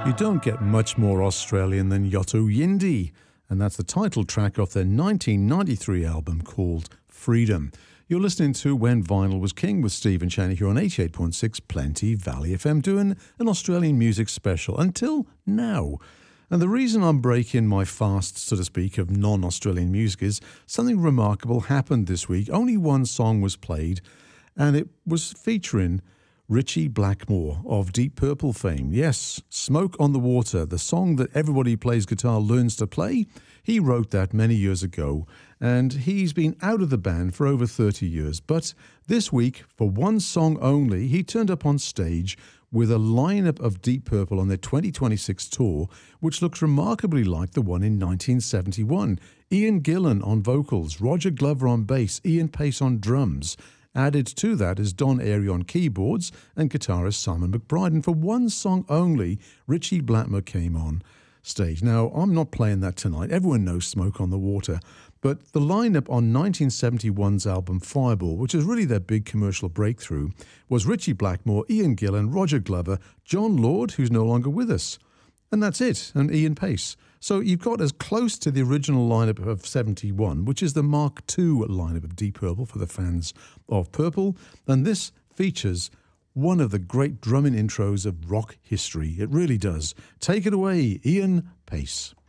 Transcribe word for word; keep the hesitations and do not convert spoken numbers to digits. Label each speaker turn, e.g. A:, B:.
A: You don't get much more Australian than Yotto Yindi, and that's the title track of their nineteen ninety-three album called Freedom. You're listening to When Vinyl Was King with Stephen Chaney here on eighty-eight point six Plenty Valley F M, doing an Australian music special until now. And the reason I'm breaking my fast, so to speak, of non-Australian music is something remarkable happened this week. Only one song was played, and it was featuring Ritchie Blackmore of Deep Purple fame. Yes, Smoke on the Water, the song that everybody who plays guitar learns to play. He wrote that many years ago, and he's been out of the band for over thirty years. But this week, for one song only, he turned up on stage with a lineup of Deep Purple on their twenty twenty-six tour, which looks remarkably like the one in nineteen seventy-one. Ian Gillan on vocals, Roger Glover on bass, Ian Pace on drums. Added to that is Don Airey on keyboards and guitarist Simon McBride. And for one song only, Ritchie Blackmore came on stage. Now, I'm not playing that tonight. Everyone knows Smoke on the Water. But the lineup on nineteen seventy-one's album Fireball, which is really their big commercial breakthrough, was Ritchie Blackmore, Ian Gillan, Roger Glover, John Lord, who's no longer with us. And that's it, and Ian Pace. So you've got as close to the original lineup of seventy-one, which is the Mark two lineup of Deep Purple for the fans of Purple. And this features one of the great drumming intros of rock history. It really does. Take it away, Ian Pace.